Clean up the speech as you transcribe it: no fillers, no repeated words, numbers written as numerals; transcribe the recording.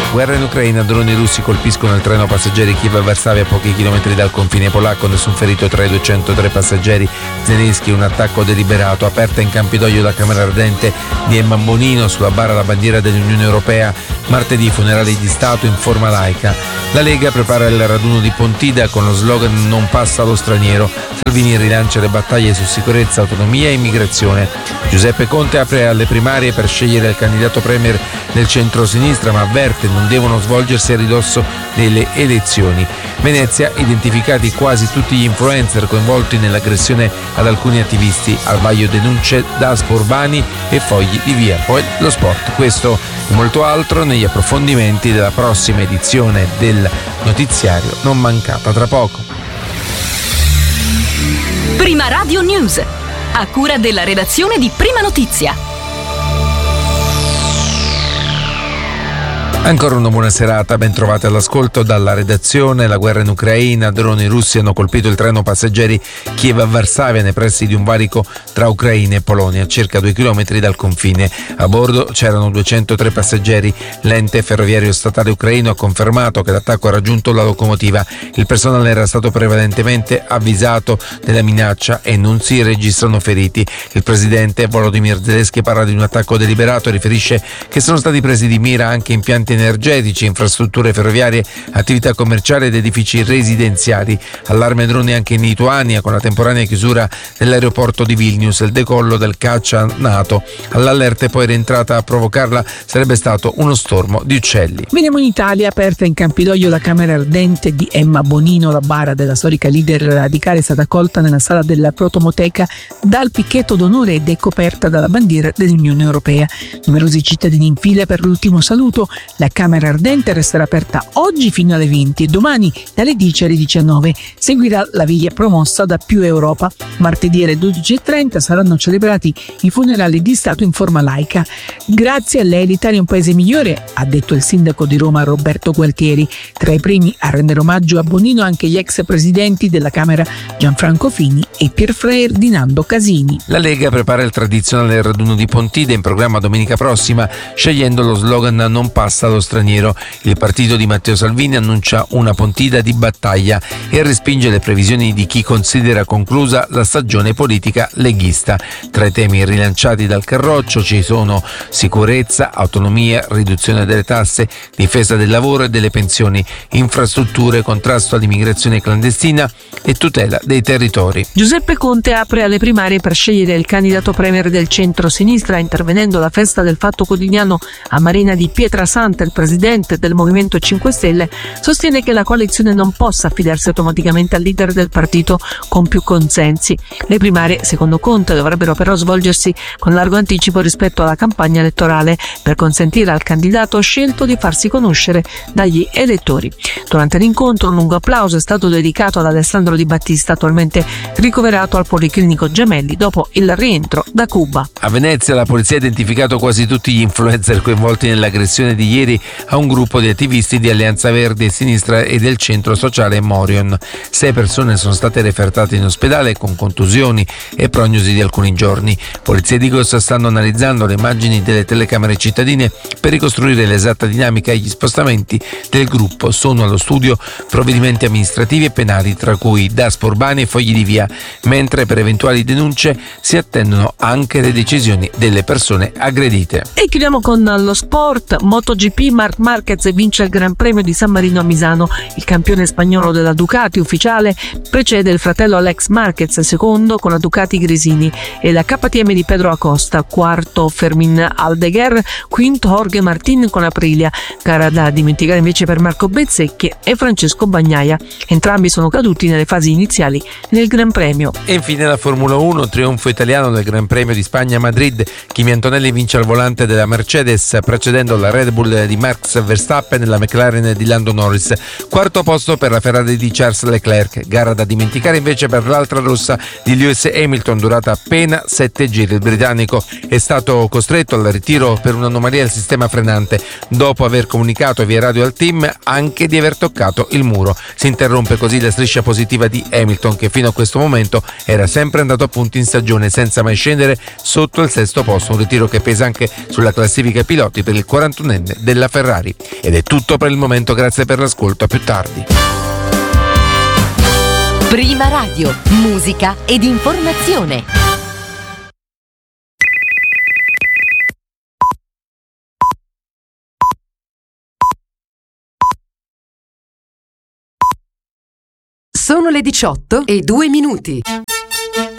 Guerra in Ucraina, droni russi colpiscono il treno passeggeri Kiev-Varsavia a pochi chilometri dal confine polacco, nessun ferito tra i 203 passeggeri. Zelensky, un attacco deliberato. Aperta in Campidoglio la Camera Ardente di Emma Bonino, sulla bara la bandiera dell'Unione Europea. Martedì funerali di Stato in forma laica. La Lega prepara il raduno di Pontida con lo slogan "Non passa lo straniero". Salvini rilancia le battaglie su sicurezza, autonomia e immigrazione. Giuseppe Conte apre alle primarie per scegliere il candidato premier del centro-sinistra, ma avverte non devono svolgersi a ridosso delle elezioni. Venezia, identificati quasi tutti gli influencer coinvolti nell'aggressione ad alcuni attivisti. Al vaglio denunce Daspo Urbani e fogli di via. Poi lo sport. Questo e molto altro negli approfondimenti della prossima edizione del notiziario Non mancata tra poco. Prima Radio News, a cura della redazione di Prima Notizia. Ancora una buona serata, ben trovate all'ascolto dalla redazione. La guerra in Ucraina, droni russi hanno colpito il treno passeggeri Kiev-Varsavia nei pressi di un valico tra Ucraina e Polonia, a circa 2 chilometri dal confine. A bordo c'erano 203 passeggeri. L'ente ferroviario statale ucraino ha confermato che l'attacco ha raggiunto la locomotiva. Il personale era stato prevalentemente avvisato della minaccia e non si registrano feriti. Il presidente Volodymyr Zelensky parla di un attacco deliberato e riferisce che sono stati presi di mira anche impianti energetici, infrastrutture ferroviarie, attività commerciali ed edifici residenziali. Allarme droni anche in Lituania con la temporanea chiusura dell'aeroporto di Vilnius, il decollo del caccia NATO. All'allerta e poi rientrata a provocarla sarebbe stato uno stormo di uccelli. Veniamo in Italia, aperta in Campidoglio la Camera Ardente di Emma Bonino. La bara della storica leader radicale è stata accolta nella sala della Protomoteca dal picchetto d'onore ed è coperta dalla bandiera dell'Unione Europea. Numerosi cittadini in fila per l'ultimo saluto. La Camera Ardente resterà aperta oggi fino alle 20 e domani dalle 10 alle 19. Seguirà la viglia promossa da Più Europa. Martedì alle 12.30 saranno celebrati i funerali di Stato in forma laica. Grazie a lei l'Italia è un paese migliore, ha detto il sindaco di Roma Roberto Gualtieri. Tra i primi a rendere omaggio a Bonino anche gli ex presidenti della Camera Gianfranco Fini e Pierferdinando Casini. La Lega prepara il tradizionale raduno di Pontida in programma domenica prossima, scegliendo lo slogan "Non passa lo straniero". Il partito di Matteo Salvini annuncia una Pontida di battaglia e respinge le previsioni di chi considera conclusa la stagione politica leghista. Tra i temi rilanciati dal Carroccio ci sono sicurezza, autonomia, riduzione delle tasse, difesa del lavoro e delle pensioni, infrastrutture, contrasto all'immigrazione clandestina e tutela dei territori. Giuseppe Conte apre alle primarie per scegliere il candidato premier del centro-sinistra, intervenendo alla festa del Fatto Quotidiano a Marina di Pietrasanta. Il presidente del Movimento 5 Stelle sostiene che la coalizione non possa affidarsi automaticamente al leader del partito con più consensi. Le primarie, secondo Conte, dovrebbero però svolgersi con largo anticipo rispetto alla campagna elettorale per consentire al candidato scelto di farsi conoscere dagli elettori. Durante l'incontro un lungo applauso è stato dedicato ad Alessandro Di Battista, attualmente ricoverato al Policlinico Gemelli dopo il rientro da Cuba. A Venezia la polizia ha identificato quasi tutti gli influencer coinvolti nell'aggressione di ieri a un gruppo di attivisti di Alleanza Verdi e Sinistra e del centro sociale Morion. 6 persone sono state refertate in ospedale con contusioni e prognosi di alcuni giorni. Polizia di Gossa stanno analizzando le immagini delle telecamere cittadine per ricostruire l'esatta dinamica e gli spostamenti del gruppo. Sono allo studio provvedimenti amministrativi e penali, tra cui Daspo Urbani e fogli di via, mentre per eventuali denunce si attendono anche le decisioni delle persone aggredite. E chiudiamo con lo sport. MotoGP, Marc Marquez vince il Gran Premio di San Marino a Misano. Il campione spagnolo della Ducati ufficiale precede il fratello Alex Marquez, secondo con la Ducati Gresini, e la KTM di Pedro Acosta, quarto Fermin Aldeguer, quinto Jorge Martin con Aprilia. Gara da dimenticare invece per Marco Bezzecchi e Francesco Bagnaia. Entrambi sono caduti nelle fasi iniziali del Gran Premio. E infine la Formula 1, trionfo italiano del Gran Premio di Spagna a Madrid. Kimi Antonelli vince al volante della Mercedes, precedendo la Red Bull di Max Verstappen e la McLaren di Lando Norris. Quarto posto per la Ferrari di Charles Leclerc. Gara da dimenticare invece per l'altra rossa di Lewis Hamilton, durata appena 7 giri. Il britannico è stato costretto al ritiro per un'anomalia del sistema frenante, dopo aver comunicato via radio al team anche di aver toccato il muro. Si interrompe così la striscia positiva di Hamilton, che fino a questo momento era sempre andato a punti in stagione senza mai scendere sotto il sesto posto, un ritiro che pesa anche sulla classifica piloti per il 41enne della della Ferrari. Ed è tutto per il momento, grazie per l'ascolto, a più tardi. Prima Radio, musica ed informazione. Sono le 18:02.